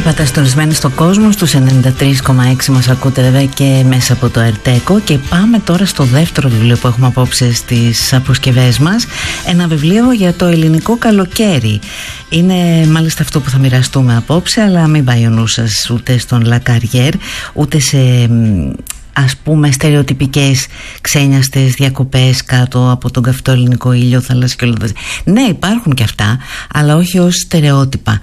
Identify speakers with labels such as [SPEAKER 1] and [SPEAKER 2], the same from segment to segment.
[SPEAKER 1] Είπατε στολισμένοι στον κόσμο, στους 93,6 μας ακούτε βέβαια και μέσα από το Ερτέκο. Και πάμε τώρα στο δεύτερο βιβλίο που έχουμε απόψε στις αποσκευές μας. Ένα βιβλίο για το ελληνικό καλοκαίρι. Είναι μάλιστα αυτό που θα μοιραστούμε απόψε, αλλά μην πάει ο νους σας ούτε στον Λακαριέρ, ούτε σε ας πούμε στερεοτυπικές ξένιαστες διακοπές κάτω από τον καυτό ελληνικό ήλιο, θάλασσα και όλα αυτά. Ναι, υπάρχουν και αυτά, αλλά όχι ως στερεότυπα.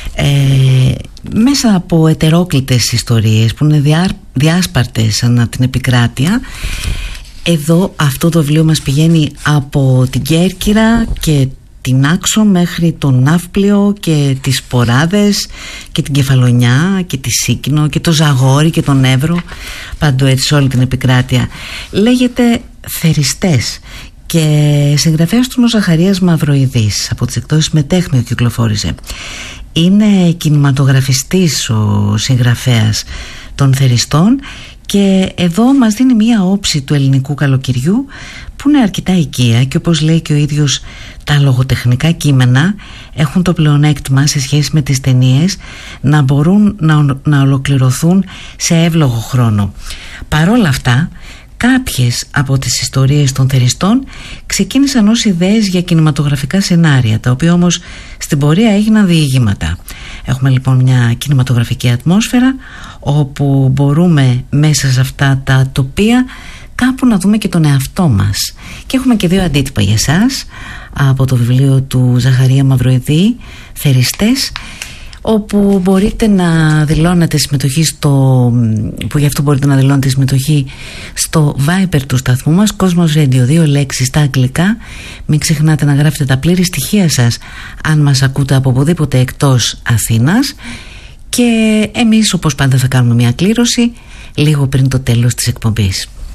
[SPEAKER 1] Μέσα από ετερόκλητες ιστορίες που είναι διάσπαρτες ανά την επικράτεια, εδώ αυτό το βιβλίο μας πηγαίνει από την Κέρκυρα και την Άξο μέχρι τον Ναύπλιο και τις Ποράδες και την Κεφαλονιά και τη Σίκινο και το Ζαγόρι και τον Εύρο, παντού έτσι σε όλη την επικράτεια. Λέγεται Θεριστές και συγγραφέας του Ζαχαρίας Μαυροειδής, από τις εκδόσεις Μετέχνιο κυκλοφόρησε. Είναι κινηματογραφιστής ο συγγραφέας των Θεριστών και εδώ μας δίνει μία όψη του ελληνικού καλοκαιριού που είναι αρκετά οικία και, όπως λέει και ο ίδιος, τα λογοτεχνικά κείμενα έχουν το πλεονέκτημα σε σχέση με τις ταινίες να μπορούν να ολοκληρωθούν σε εύλογο χρόνο. Παρόλα αυτά, κάποιες από τις ιστορίες των Θεριστών ξεκίνησαν ως ιδέες για κινηματογραφικά σενάρια, τα οποία όμως στην πορεία έγιναν διηγήματα. Έχουμε λοιπόν μια κινηματογραφική ατμόσφαιρα όπου μπορούμε μέσα σε αυτά τα τοπία κάπου να δούμε και τον εαυτό μας. Και έχουμε και δύο αντίτυπα για εσάς από το βιβλίο του Ζαχαρία Μαυροειδή, Θεριστές, όπου μπορείτε να δηλώνετε συμμετοχή που γι' αυτό μπορείτε να δηλώνετε συμμετοχή στο Viber του σταθμού μας, Κόσμος Radio, 2 λέξεις στα αγγλικά. Μην ξεχνάτε να γράφετε τα πλήρη στοιχεία σας αν μας ακούτε από οπουδήποτε εκτός Αθήνας, και εμείς όπως πάντα θα κάνουμε μια κλήρωση λίγο πριν το τέλος της εκπομπής.